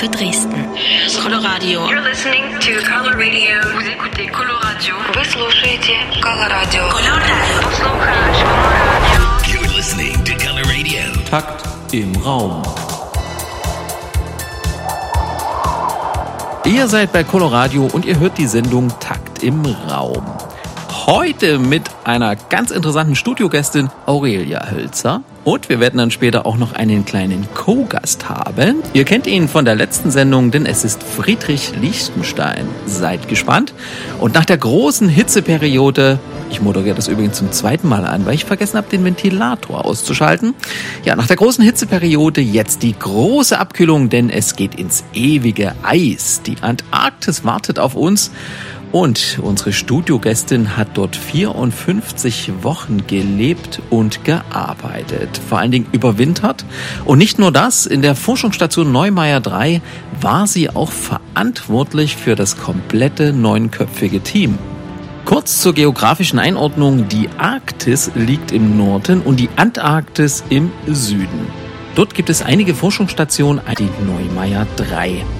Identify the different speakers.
Speaker 1: für Dresden.
Speaker 2: Coloradio.
Speaker 3: You're listening to Color Radio. Vous écoutez Coloradio. Вы слушаете Coloradio.
Speaker 4: You're listening to Color Radio.
Speaker 5: Takt im Raum. Ihr seid bei Coloradio und ihr hört die Sendung Takt im Raum. Heute mit einer ganz interessanten Studiogästin Aurelia Hölzer. Und wir werden dann später auch noch einen kleinen Co-Gast haben. Ihr kennt ihn von der letzten Sendung, denn es ist Friedrich Lichtenstein. Seid gespannt. Und nach der großen Hitzeperiode, ich moderiere das übrigens zum zweiten Mal an, weil ich vergessen habe, den Ventilator auszuschalten. Ja, nach der großen Hitzeperiode jetzt die große Abkühlung, denn es geht ins ewige Eis. Die Antarktis wartet auf uns. Und unsere Studiogästin hat dort 54 Wochen gelebt und gearbeitet. Vor allen Dingen überwintert. Und nicht nur das, in der Forschungsstation Neumeier 3 war sie auch verantwortlich für das komplette 9-köpfige Team. Kurz zur geografischen Einordnung. Die Arktis liegt im Norden und die Antarktis im Süden. Dort gibt es einige Forschungsstationen, die Neumeier 3.